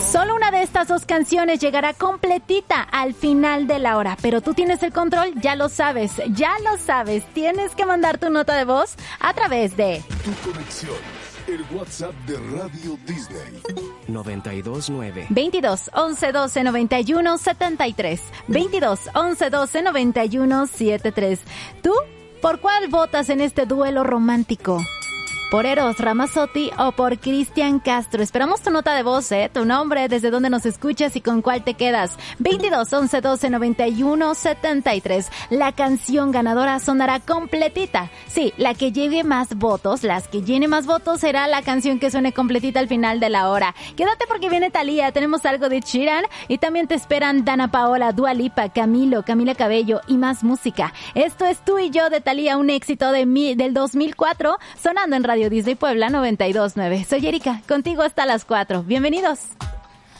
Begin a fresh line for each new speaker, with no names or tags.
Solo una de estas dos canciones llegará completita al final de la hora, pero tú tienes el control, ya lo sabes. Tienes que mandar tu nota de voz a través de
Tu conexión, el WhatsApp de Radio Disney.
929
22 11 12 91 73. 22 11 12 91 73. ¿Tú por cuál votas en este duelo romántico? ¿Por Eros Ramazzotti o por Cristian Castro? Esperamos tu nota de voz, tu nombre, desde dónde nos escuchas y con cuál te quedas. 22 11 12 91 73. La canción ganadora sonará completita. Sí, la que lleve más votos, las que llene más votos será la canción que suene completita al final de la hora. Quédate porque viene Thalía, tenemos algo de Sheeran y también te esperan Dana Paola, Dua Lipa, Camilo, Camila Cabello y más música. Esto es Tú y Yo de Thalía, un éxito del 2004, sonando en Radio Disney Puebla 92.9. Soy Erika, contigo hasta las 4. Bienvenidos.